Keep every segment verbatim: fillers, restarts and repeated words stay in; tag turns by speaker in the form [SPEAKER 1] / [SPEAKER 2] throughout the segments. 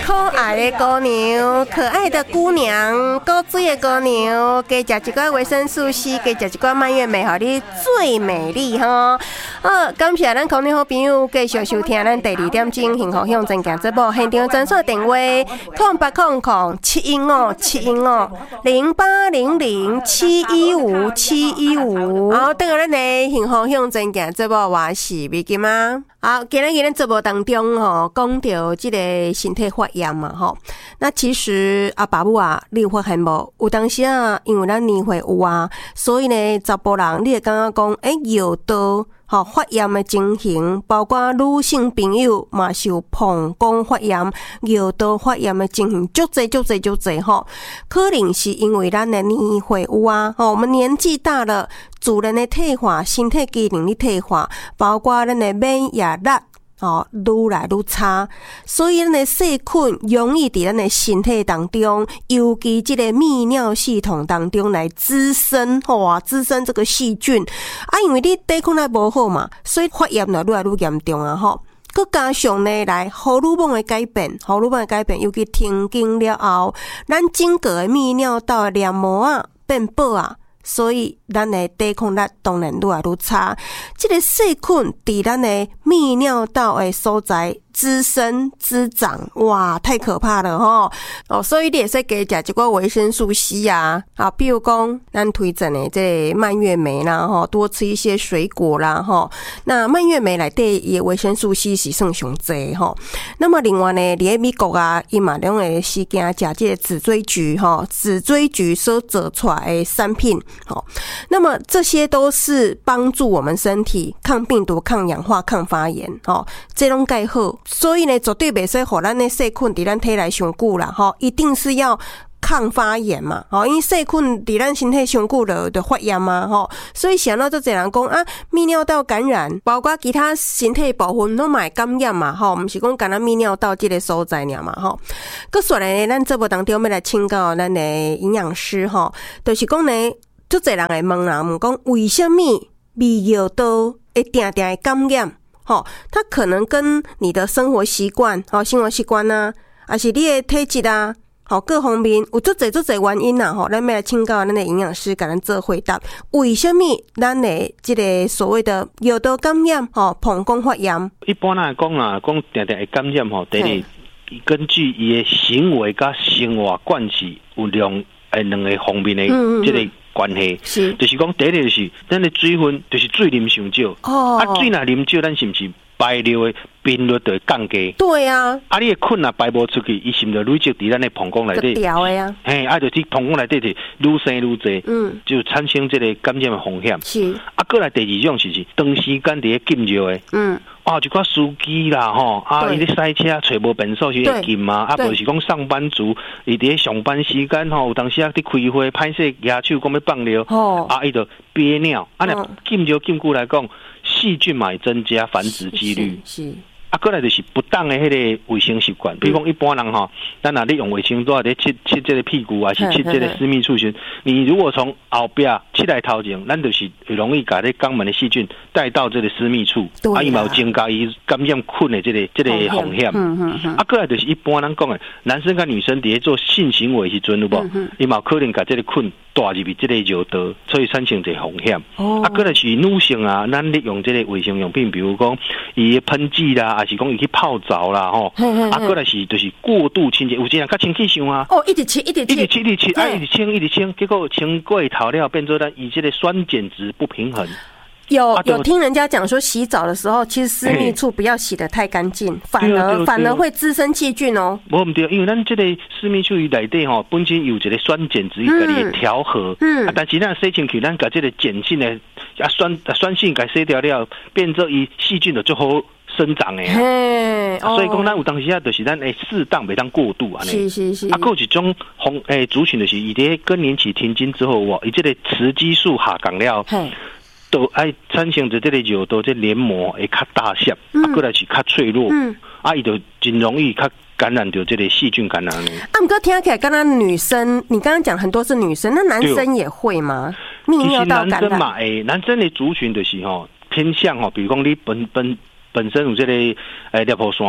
[SPEAKER 1] 可爱的姑娘，可爱的姑娘，高水的姑娘，加食一寡维生素 C， 加食一寡蔓越莓，互你最美丽哈。好，感谢咱空中好朋友继续收听咱第二点钟幸福向前行节目，现场专线电话空八空空七一五七一五零八零零七一五七一五。好，等下咱的幸福向前行节目，我是美金啊。好，今日咱节目当中吼，讲到这个身体发炎嘛吼，那其实啊爸母啊，你有发现无？有当时啊，因为咱年岁有啊，所以呢，查甫人你会感觉讲，诶、欸，药刀。吼发炎的情形，包括女性朋友嘛是有膀胱发炎、尿道发炎的情形，足侪足侪足侪吼。可能是因为咱的年岁有啊，吼我们年纪大了，自然的退化，身体机能的退化，包括咱的免疫力。哦，愈来愈差，所以咱的细菌容易伫咱的身体当中，尤其这个泌尿系统当中来滋生，哇，滋生这个细菌啊，因为你抵抗力无好嘛，所以发炎就愈来愈严重啊，吼。佮加上呢，来荷尔蒙的改变，荷尔蒙的改变，尤其停经了后，咱整个的泌尿道的黏膜啊变薄啊。所以咱的抵抗力当然愈来愈差，这个细菌伫咱的泌尿道的所在滋生滋长，哇，太可怕了吼！哦，所以你也是给加一寡维生素 C 啊，啊，比如讲咱推荐的这蔓越莓啦，吼，多吃一些水果啦，吼。那蔓越莓内底伊维生素 C 是算上济吼。那么另外呢，伫美国啊，伊嘛拢会是惊食这个紫锥菊吼，紫锥菊所做出来的产品，吼。那么这些都是帮助我们身体抗病毒、抗氧化、抗发炎，吼，这拢介好。所以呢，绝对袂使互咱的细菌伫咱体内上久啦，吼，一定是要抗发炎嘛，吼，因为细菌伫咱身体上久了就发炎嘛，吼，所以想到这侪人讲啊，泌尿道感染，包括其他身体部分拢嘛会感染嘛，吼，毋是讲干那泌尿道这个所在尔嘛，吼。佮所来呢，咱节目当中要来请教咱的营养师，吼，就是讲呢，足侪人会问啦，问讲为什么泌尿道会定定会感染？哦，它可能跟你的生活习惯、哦生活习惯啊，还是你的体质啊，好、哦、各方面有足侪足侪原因啦。吼、哦，咱要来请教咱的营养师，甲咱做回答。为什么咱的这个所谓的尿道感染、吼膀胱发炎？
[SPEAKER 2] 一般来讲啊，讲定定会感染吼，第一，根据伊的行为甲生活惯习有两诶两个方面的这个。关系是，就是讲第一个就是咱的水分，就是水啉上少。哦，啊水若啉少，咱是毋是排尿的频率就会降低？对啊，啊你的菌若排无出去，伊是毋是累积伫咱的膀胱内底？掉的啊，嘿，啊就是膀胱内底是愈生愈济，嗯，就产生这个感染的风险。是，啊，过来第二种是是长时间伫咧浸热的，嗯。啊，一寡司机啦，吼，啊，伊咧塞车找无便所是会禁啊，啊，无是讲上班族，伊伫咧上班时间吼，有当时啊伫开会歹势举手讲要放尿，哦，啊，伊就憋尿，啊，若浸热浸久来讲，细菌嘛会增加繁殖几率，是。是啊，过来就是不当的迄个卫生习惯，比如讲一般人吼，咱若咧用卫生纸咧切切这个屁股啊，是切这个私密处时，你如果从后壁切来头前，咱就是容易把这肛门的细菌带到这个私密处，啊，伊嘛有增加伊感染菌的这个这个风险。嗯嗯嗯。啊，过来就是一般人讲的，男生跟女生伫咧做性行为时阵有无？伊嘛可能把这个菌带入去这个尿道，所以产生这个风险。哦。啊，过来是女性啊，咱咧用这个卫生用品，比如讲伊喷剂啦。还是讲伊去泡澡啦吼，啊，过来是就是过度清洁，有些人较清气伤啊。哦，一直清，一直清，一直清，一直清，啊，一直清，一直清，结果清过头了，变做咱以这个酸碱值不平衡。有有听人家讲说，洗澡的时候，其实私密处不要洗得太干净，反而反而会滋生细菌哦。无唔对，因为咱这个私密处内底吼，本身有一个酸碱值，伊家己调和，嗯，啊，但是咱洗清去，咱把这个碱性的啊酸酸性给洗掉了，变做伊细菌就最好。生长的啊，啊所以讲咱有当时啊，就是咱诶适当袂当过度啊。是是是。啊，还有一种红诶族群就是伊伫更年期停经之后，哇，伊这个雌激素下降了，都爱产生着这个尿道这黏膜会较大小，啊，过来是较脆弱，嗯，啊，伊就真容易较感染到这个细菌感染。啊，不过听起来刚刚女生，你刚刚讲很多是女生，那男生也会吗？泌尿道感染？其实男生嘛，诶，男生的族群就是吼偏向吼，比如讲你本本。本身有这个诶尿泡腺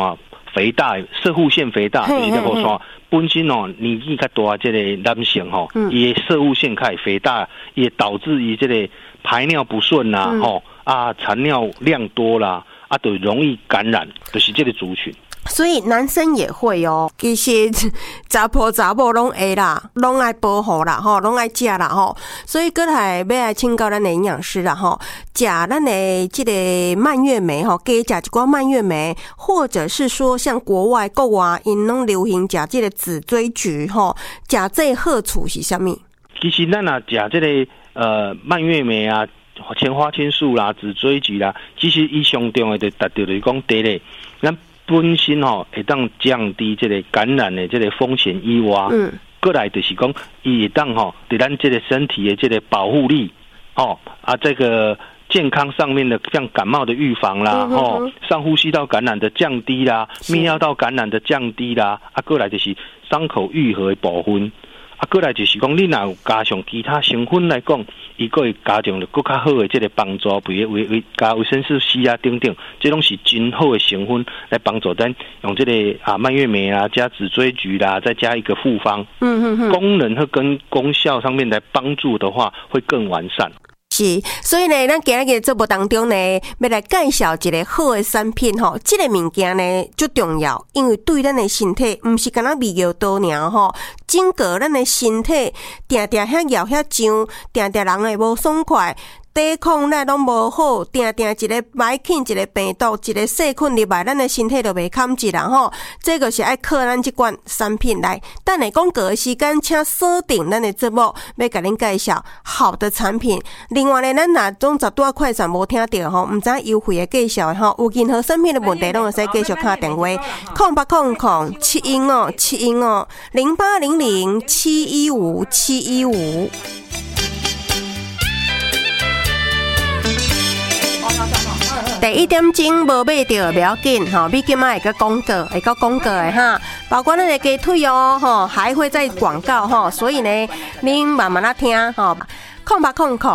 [SPEAKER 2] 肥大、射护腺肥大，就是在我说本身哦年纪较大这个男性吼，伊的射护腺开始肥大，也导致于这个排尿不顺啦，吼、嗯、啊残尿量多啦，啊都容易感染，就是这个族群。
[SPEAKER 1] 所以男生也会哦，其实查甫查某拢会啦，拢爱保护啦，吼，拢爱食啦，吼。所以过来要来请教咱的营养师啦，吼，食咱的这个蔓越莓吼，加食一寡蔓越莓，或者是说像国外国外因拢流行食这个紫锥菊吼，食这好处是啥物？
[SPEAKER 2] 其实咱啊食这个呃蔓越莓啊、千花青素啦、紫锥菊啦，其实伊上重要的达到就是讲第一，咱本身吼会当降低这个感染的这个风险以外，嗯，过来就是讲伊会当吼对咱这个身体的这个保护力，哦啊这个健康上面的像感冒的预防啦，嗯、哦上呼吸道感染的降低啦，泌尿道感染的降低啦，啊过来就是伤口愈合的部分。啊，过来就是讲，你若有加上其他成分来讲，伊个会加上了更较好的这个帮助，比如维维加维生素 C 啊等等，这拢是真好的成分来帮助咱用这个啊蔓越莓啊加紫锥菊啦，再加一个复方，嗯嗯嗯，功能和跟功效上面来帮助的话，会更完善。
[SPEAKER 1] 是，所以呢，咱今日的节目当中呢，要来介绍一个好的产品吼，这个物件呢最重要，因为对咱的身体，唔是干那味药多尔吼，整个咱的身体定定遐咬遐痒，定定人会无爽快。抵抗力拢无好，定定一个歹菌，一个病毒，一个细菌入来，咱的身体就袂堪住啦吼。这个是爱靠咱这款产品来。等下讲过的时间，请锁定咱的节目，要甲恁介绍好的产品。另外呢，咱若总十多快闪无听到吼，唔知优惠的介绍吼，有任何产品的问题，拢会使继续打电话，空八空空七一五七一五零八零零七一五七一五。第一点钟无买到不要紧吼，你今仔会个广告，会个广告的哈，包括咱的鸡腿哦吼，还会再广告吼，所以呢，您慢慢来听吼，空吧空空。